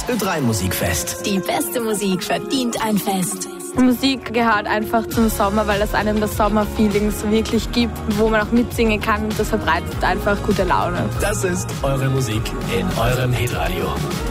Ö3 Musikfest. Die beste Musik verdient ein Fest. Musik gehört einfach zum Sommer, weil es einem das Sommerfeeling so wirklich gibt, wo man auch mitsingen kann und das verbreitet einfach gute Laune. Das ist eure Musik in eurem Hitradio.